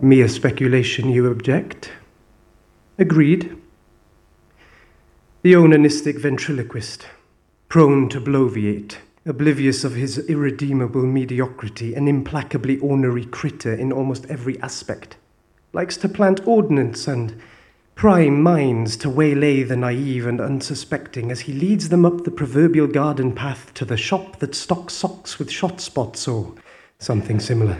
Mere speculation, you object? Agreed. The onanistic ventriloquist, prone to bloviate, oblivious of his irredeemable mediocrity, an implacably ornery critter in almost every aspect, likes to plant ordnance and prime minds to waylay the naive and unsuspecting as he leads them up the proverbial garden path to the shop that stocks socks with shot spots or something similar.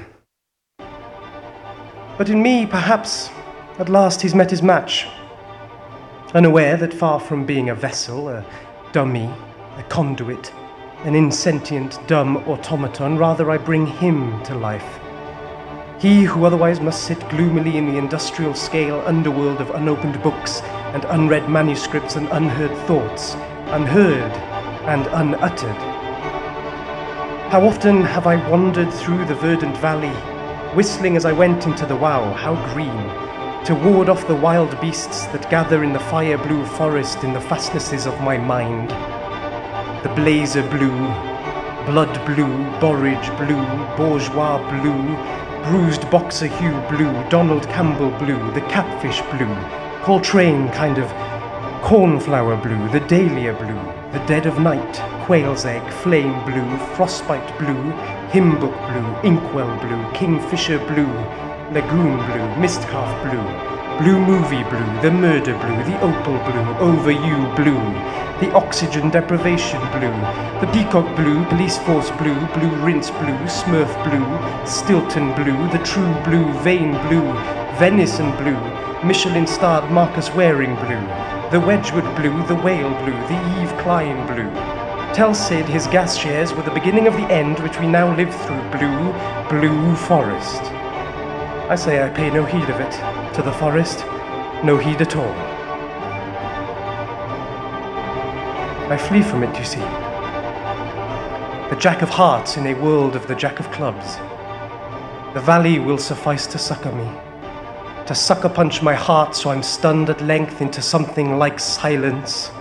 But in me, perhaps, at last he's met his match, unaware that far from being a vessel, a dummy, a conduit, an insentient, dumb automaton, rather I bring him to life. He who otherwise must sit gloomily in the industrial scale underworld of unopened books and unread manuscripts and unheard thoughts, unheard and unuttered. How often have I wandered through the verdant valley, whistling as I went into the wow, how green, to ward off the wild beasts that gather in the fire-blue forest in the fastnesses of my mind. The blazer blue, blood blue, borage blue, bourgeois blue, bruised boxer hue blue, Donald Campbell blue, the catfish blue, Coltrane kind of cornflower blue, the dahlia blue, the dead of night, quail's egg, flame blue, frostbite blue, hymn book blue, inkwell blue, kingfisher blue, lagoon blue, mistcalf blue, blue movie blue, the murder blue, the opal blue, over you blue, the oxygen deprivation blue, the peacock blue, police force blue, blue rinse blue, smurf blue, Stilton blue, the true blue, vein blue, venison blue, Michelin-starred Marcus Waring blue, the Wedgwood blue, the whale blue, the Eve Klein blue. Tell Sid his gas shares were the beginning of the end which we now live through, blue, blue forest. I say I pay no heed of it. To the forest, no heed at all. I flee from it, you see. The Jack of Hearts in a world of the Jack of Clubs. The valley will suffice to succor me, to sucker punch my heart so I'm stunned at length into something like silence.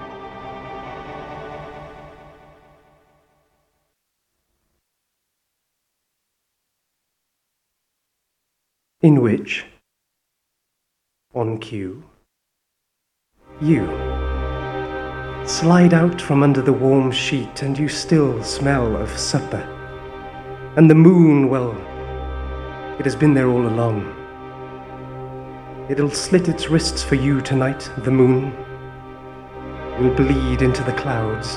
In which, on cue, you slide out from under the warm sheet and you still smell of supper. And the moon, well, it has been there all along. It'll slit its wrists for you tonight, the moon. Will bleed into the clouds.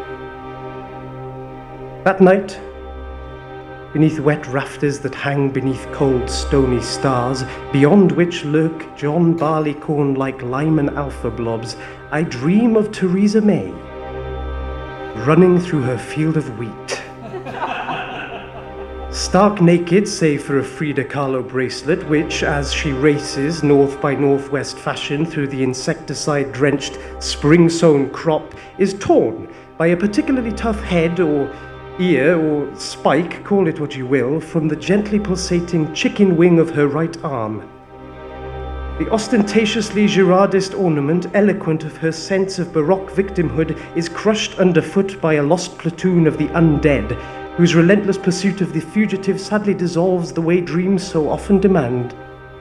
That night, beneath wet rafters that hang beneath cold stony stars, beyond which lurk John Barleycorn-like Lyman alpha blobs, I dream of Theresa May, running through her field of wheat. Stark naked, save for a Frida Kahlo bracelet, which, as she races north by northwest fashion through the insecticide-drenched, spring-sown crop, is torn by a particularly tough head or ear or spike, call it what you will, from the gently pulsating chicken wing of her right arm. The ostentatiously Girardist ornament, eloquent of her sense of Baroque victimhood, is crushed underfoot by a lost platoon of the undead, whose relentless pursuit of the fugitive sadly dissolves the way dreams so often demand.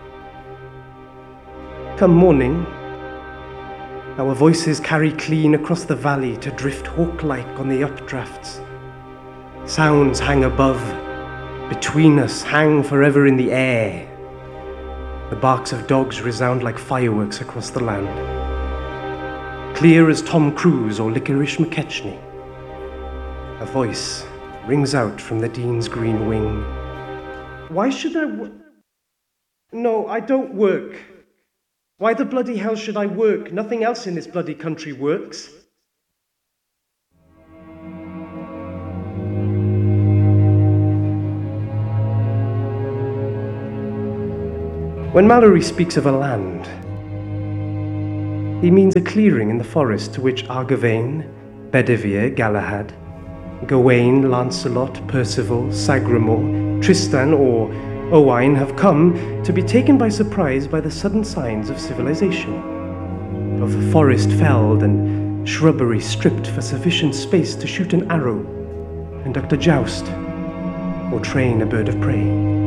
Come morning, our voices carry clean across the valley to drift hawk-like on the updrafts. Sounds hang above, between us, hang forever in the air. The barks of dogs resound like fireworks across the land. Clear as Tom Cruise or Licorice McKechnie. A voice rings out from the Dean's green wing. Why should I No, I don't work. Why the bloody hell should I work? Nothing else in this bloody country works. When Mallory speaks of a land, he means a clearing in the forest to which Argavain, Bedivere, Galahad, Gawain, Lancelot, Percival, Sagramor, Tristan, or Owain have come to be taken by surprise by the sudden signs of civilization, of forest felled and shrubbery stripped for sufficient space to shoot an arrow, conduct a joust, or train a bird of prey.